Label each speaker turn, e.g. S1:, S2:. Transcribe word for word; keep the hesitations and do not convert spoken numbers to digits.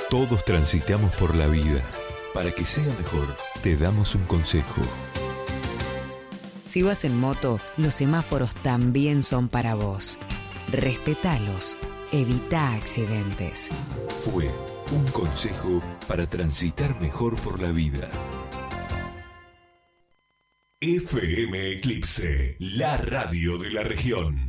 S1: Todos transitamos por la vida. Para que sea mejor, te damos un consejo.
S2: Si vas en moto, los semáforos también son para vos. Respetalos. Evita accidentes.
S1: Fue un consejo para transitar mejor por la vida.
S3: F M Eclipse, la radio de la región.